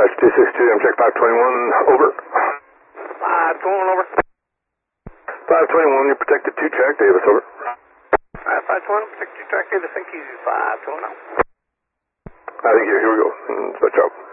Dispatch 262, I'm check 521, over. 521, over. 521, you're protected 2 track, Davis, over. 521, protected 2 track, Davis, thank you. 521. I think here we go. Dispatch out.